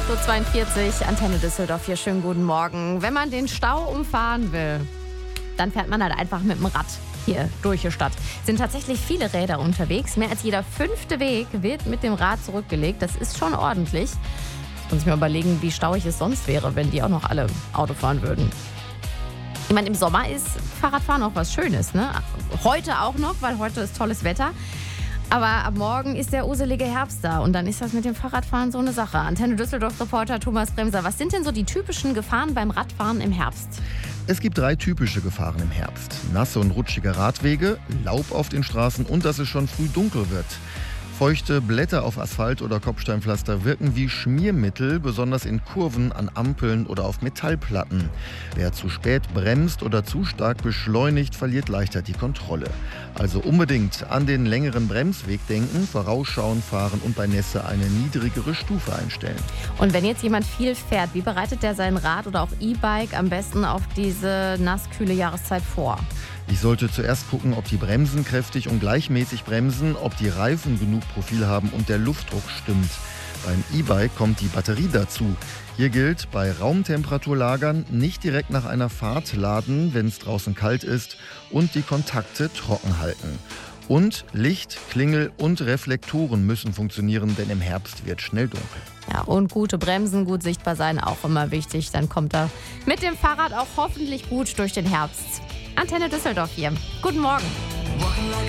8.42 Uhr, Antenne Düsseldorf hier. Schönen guten Morgen. Wenn man den Stau umfahren will, dann fährt man halt einfach mit dem Rad hier durch die Stadt. Sind tatsächlich viele Räder unterwegs. Mehr als jeder 5. Weg wird mit dem Rad zurückgelegt. Das ist schon ordentlich. Ich muss mir überlegen, wie stauig es sonst wäre, wenn die auch noch alle Auto fahren würden. Ich meine, im Sommer ist Fahrradfahren auch was Schönes, ne? Heute auch noch, weil heute ist tolles Wetter. Aber ab morgen ist der uselige Herbst da und dann ist das mit dem Fahrradfahren so eine Sache. Antenne Düsseldorf-Reporter Thomas Bremser, was sind denn so die typischen Gefahren beim Radfahren im Herbst? Es gibt 3 typische Gefahren im Herbst. Nasse und rutschige Radwege, Laub auf den Straßen und dass es schon früh dunkel wird. Feuchte Blätter auf Asphalt oder Kopfsteinpflaster wirken wie Schmiermittel, besonders in Kurven, an Ampeln oder auf Metallplatten. Wer zu spät bremst oder zu stark beschleunigt, verliert leichter die Kontrolle. Also unbedingt an den längeren Bremsweg denken, vorausschauen, fahren und bei Nässe eine niedrigere Stufe einstellen. Und wenn jetzt jemand viel fährt, wie bereitet der sein Rad oder auch E-Bike am besten auf diese nasskühle Jahreszeit vor? Ich sollte zuerst gucken, ob die Bremsen kräftig und gleichmäßig bremsen, ob die Reifen genug Profil haben und der Luftdruck stimmt. Beim E-Bike kommt die Batterie dazu. Hier gilt, bei Raumtemperatur lagern, nicht direkt nach einer Fahrt laden, wenn es draußen kalt ist, und die Kontakte trocken halten. Und Licht, Klingel und Reflektoren müssen funktionieren, denn im Herbst wird schnell dunkel. Ja, und gute Bremsen, gut sichtbar sein, auch immer wichtig. Dann kommt er mit dem Fahrrad auch hoffentlich gut durch den Herbst. Antenne Düsseldorf hier. Guten Morgen.